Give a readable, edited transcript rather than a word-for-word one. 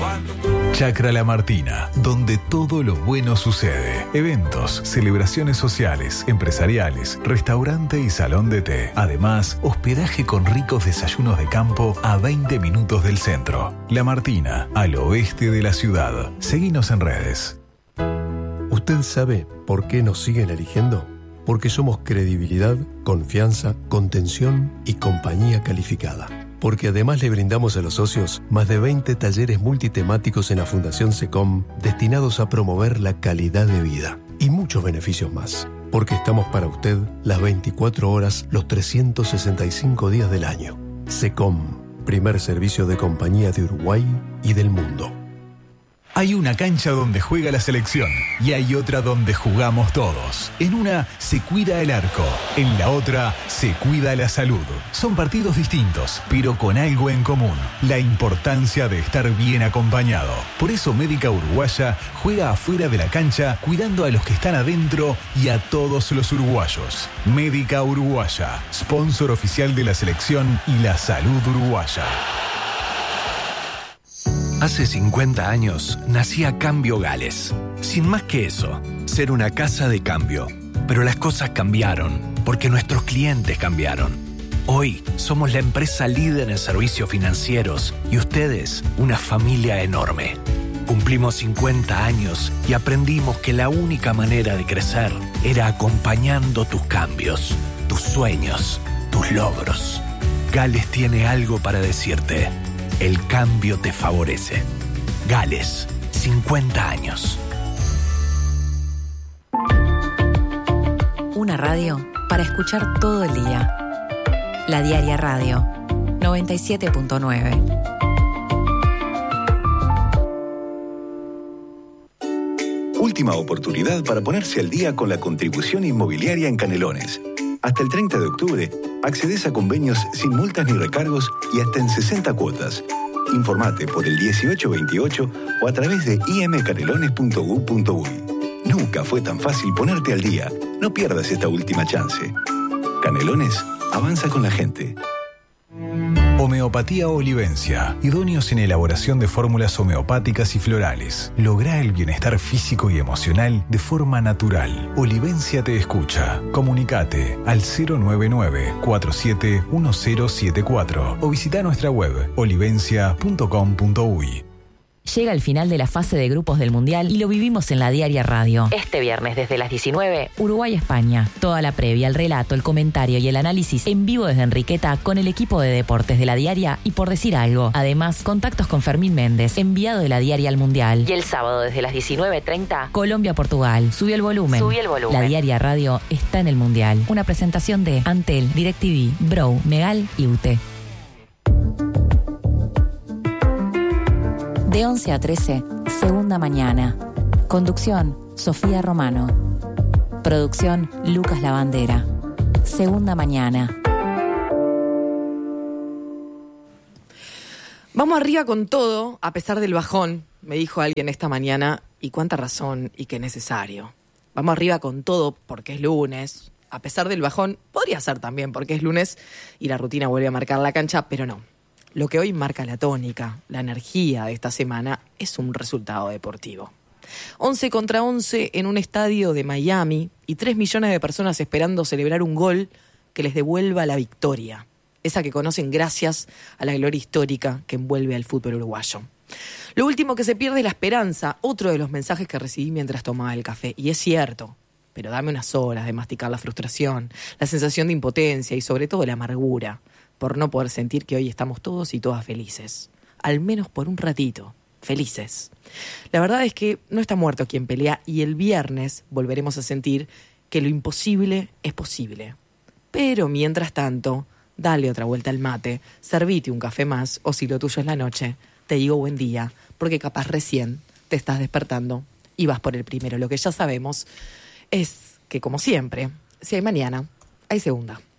Chacra La Martina, donde todo lo bueno sucede. Eventos, celebraciones sociales, empresariales, restaurante y salón de té. Además, hospedaje con ricos desayunos de campo a 20 minutos del centro. La Martina, al oeste de la ciudad. Seguinos en redes. ¿Usted sabe por qué nos siguen eligiendo? Porque somos credibilidad, confianza, contención y compañía calificada. Porque además le brindamos a los socios más de 20 talleres multitemáticos en la Fundación SECOM destinados a promover la calidad de vida y muchos beneficios más. Porque estamos para usted las 24 horas, los 365 días del año. SECOM, primer servicio de compañía de Uruguay y del mundo. Hay una cancha donde juega la selección y hay otra donde jugamos todos. En una se cuida el arco, en la otra se cuida la salud. Son partidos distintos, pero con algo en común: la importancia de estar bien acompañado. Por eso Médica Uruguaya juega afuera de la cancha, cuidando a los que están adentro y a todos los uruguayos. Médica Uruguaya, sponsor oficial de la selección y la salud uruguaya. Hace 50 años nacía Cambio Gales. Sin más que eso, ser una casa de cambio. Pero las cosas cambiaron, porque nuestros clientes cambiaron. Hoy somos la empresa líder en servicios financieros y ustedes una familia enorme. Cumplimos 50 años y aprendimos que la única manera de crecer era acompañando tus cambios, tus sueños, tus logros. Gales tiene algo para decirte. El cambio te favorece. Gales, 50 años. Una radio para escuchar todo el día. La Diaria Radio, 97.9. Última oportunidad para ponerse al día con la contribución inmobiliaria en Canelones. Hasta el 30 de octubre, accedes a convenios sin multas ni recargos y hasta en 60 cuotas. Informate por el 1828 o a través de imcanelones.gov.uy. Nunca fue tan fácil ponerte al día. No pierdas esta última chance. Canelones avanza con la gente. Homeopatía Olivencia, idóneos en elaboración de fórmulas homeopáticas y florales. Lográ el bienestar físico y emocional de forma natural. Olivencia te escucha. Comunicate al 099-471074 o visita nuestra web olivencia.com.uy. Llega el final de la fase de grupos del Mundial y lo vivimos en la Diaria Radio. Este viernes desde las 19, Uruguay-España. Toda la previa, el relato, el comentario y el análisis en vivo desde Enriqueta con el equipo de deportes de la Diaria y Por Decir Algo. Además, contactos con Fermín Méndez, enviado de la Diaria al Mundial. Y el sábado desde las 19:30, Colombia-Portugal. Subí el volumen. La Diaria Radio está en el Mundial. Una presentación de Antel, DirecTV, Bro, Megal y UTE. De 11 a 13, Segunda Mañana. Conducción, Sofía Romano. Producción, Lucas Lavandera. Segunda Mañana. Vamos arriba con todo, a pesar del bajón, me dijo alguien esta mañana, y cuánta razón y qué necesario. Vamos arriba con todo porque es lunes, a pesar del bajón, podría ser también porque es lunes y la rutina vuelve a marcar la cancha, pero no. Lo que hoy marca la tónica, la energía de esta semana, es un resultado deportivo. 11 contra 11 en un estadio de Miami y 3 millones de personas esperando celebrar un gol que les devuelva la victoria. Esa que conocen gracias a la gloria histórica que envuelve al fútbol uruguayo. Lo último que se pierde es la esperanza, otro de los mensajes que recibí mientras tomaba el café. Y es cierto, pero dame unas horas de masticar la frustración, la sensación de impotencia y sobre todo la amargura por no poder sentir que hoy estamos todos y todas felices. Al menos por un ratito, felices. La verdad es que no está muerto quien pelea y el viernes volveremos a sentir que lo imposible es posible. Pero mientras tanto, dale otra vuelta al mate, servite un café más o si lo tuyo es la noche, te digo buen día, porque capaz recién te estás despertando y vas por el primero. Lo que ya sabemos es que, como siempre, si hay mañana, hay segunda.